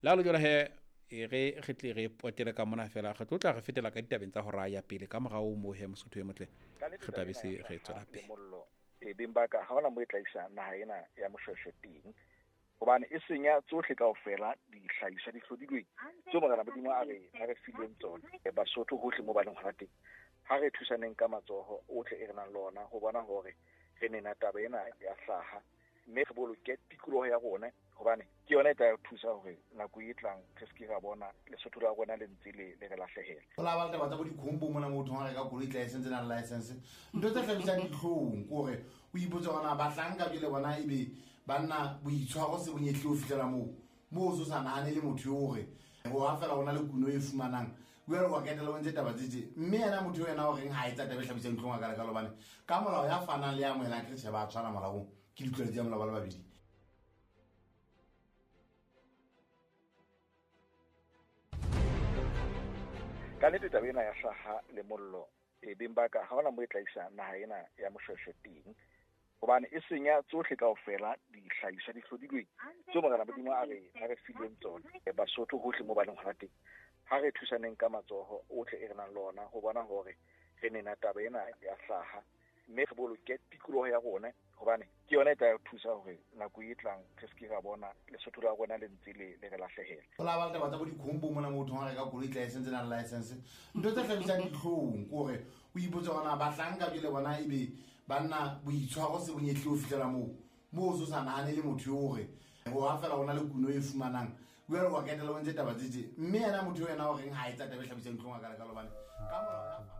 la lo jona he re tle re potele ka mona fela ge tlotla re fetela ka ditabeng tsa go raya pele ka mogao mo he mosotho ye motle ge tabe se ge tswela pele mollo bembaka ha ona mo tlaisa naha ena ya moshweshwe teng hobane e senya tsohle kaofela di hlahiswa di hlodilweng tso magana bodimo a re fileng tsona Basotho hohle mo ba leng hona teng ha re thusaneng ka matsoho otle e re nang lona ho bona hore re nena taba ena ya hlaha mme re boloke tikoloho ya rona hobane ke yona e tla thusa hore nako e tlang re se ke ra bona Lesotho la rona le ntse le re lahlehela go la ba taba dikhombo mona motho ga re ka koloi license na license ntho tse tlhabisang ditlhong kore o ipotsa gona ba hlanka jele bona ebe banna boitshwaro se bonyetle o fitlela mo o sa nane le motho yo gore go a fela gona le kuno e fumanang o ya re wa ketela o ntse taba tse mme yena motho yo yena o reng ha e tsa tabe tlhabisang ditlhong ka le ka lobane ka molao ya fanang le ya moela ke se ba tshwana molaong ke ditlwaedi ya molao ba le babedi ka nnete taba ena ya hlaha le mollo bembaka ha ona mo tlaisa naha ena ya moshweshwe teng hobane e senya tsohle kaofela di hlahiswa di hlodilweng tso magana bodimo a re fileng tsona Basotho hohle mo ba leng hona teng ha re thusaneng ka matsoho otle e re nang lona ho bona hore re nena taba ena ya hlaha mme re boloke tikoloho ya rona hobane ke yona e tla thusa hore nako e tlang re se ke ra bona Lesotho la rona le ntse le re lahlehela go la ba taba dikhombo mona motho ga re ka koloi license na license ntho tse tlhabisang ditlhong kore o ipotsa gona ba hlanka jele bona ebe banna boitshwaro se bonyetle o fitlela mo o sa nane le motho yo gore go a fela gona le kuno e fumanang o ya re wa ketela o ntse taba tse mme yena motho yo yena o reng ha e tsa tabe tlhabisang ditlhong ka le ka lobane ka molao